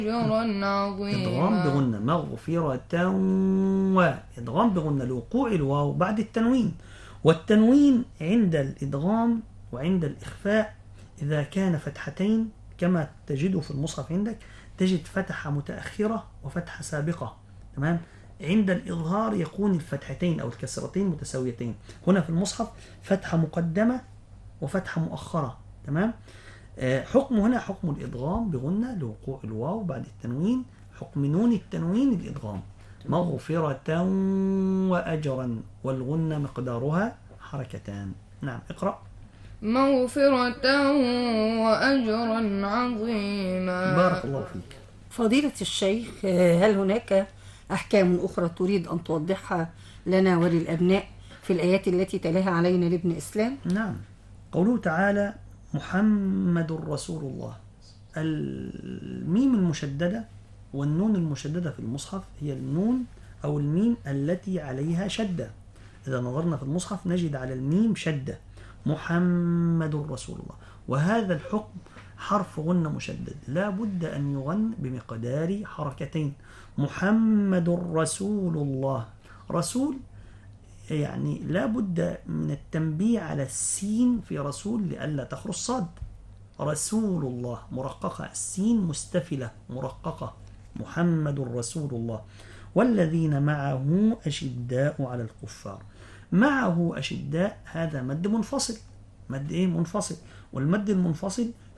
أجرا عظيما. إدغام بغنة مغفرة إدغام بغنة لوقوع الواو بعد التنوين. والتنوين عند الإدغام وعند الإخفاء إذا كان فتحتين كما تجده في المصحف عندك، تجد فتحة متأخرة وفتحة سابقة. تمام. عند الإظهار يكون الفتحتين أو الكسرتين متساويتين. هنا في المصحف فتحة مقدمة وفتحة مؤخرة. تمام. حكم هنا حكم الإدغام بغنة لوقوع الواو بعد التنوين، حكم نون التنوين الإدغام مغفرة وأجرا، والغنة مقدارها حركتان. نعم اقرأ. مغفرة وأجرا عظيما. بارك الله فيك. فضيلة الشيخ، هل هناك أحكام أخرى تريد أن توضحها لنا وللأبناء في الآيات التي تلاها علينا لابن إسلام؟ نعم. قوله تعالى محمد رسول الله، الميم المشددة والنون المشددة في المصحف هي النون أو الميم التي عليها شدة. إذا نظرنا في المصحف نجد على الميم شدة، محمد رسول الله، وهذا الحكم حرف غنة مشدد لا بد أن يغن بمقدار حركتين. محمد رسول الله، رسول يعني لا بد من التنبيه على السين في رسول لئلا تخرج صاد. رسول الله مرققة، السين مستفلة مرققة، محمد رسول الله. والذين معه أشداء على الكفار، معه أشداء هذا مد منفصل، مد إيه منفصل، والمد المنفصل